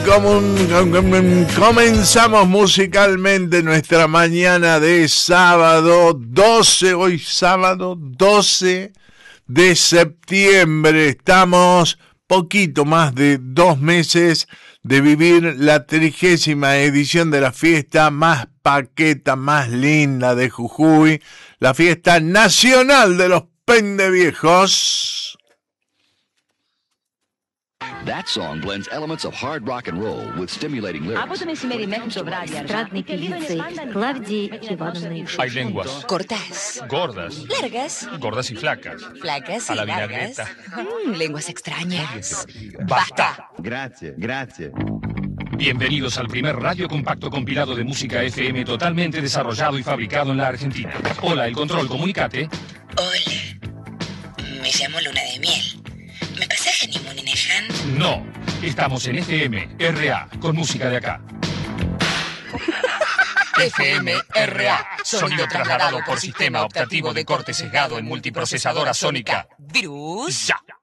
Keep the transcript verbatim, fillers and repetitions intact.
Comenzamos musicalmente nuestra mañana de sábado doce, hoy sábado doce de septiembre. Estamos poquito más de dos meses de vivir la trigésima edición de la fiesta más paqueta, más linda de Jujuy, la fiesta nacional de los pendeviejos. That song blends elements of hard rock and roll with stimulating lyrics. Hay lenguas cortas, gordas, largas, gordas y flacas, flacas a y la largas. vinagreta. Mm, lenguas extrañas. Basta. Gracias, gracias. Bienvenidos al primer radio compacto compilado de música F M totalmente desarrollado y fabricado en la Argentina. Hola, el control, comunicate. Hola, me llamo Luna de Miel. ¿Me pasás Honeymoon in a Hand? No, estamos en F M R A con música de acá. F M R A, sonido trasladado por sistema optativo de corte sesgado en multiprocesadora sónica. Virus. Ya.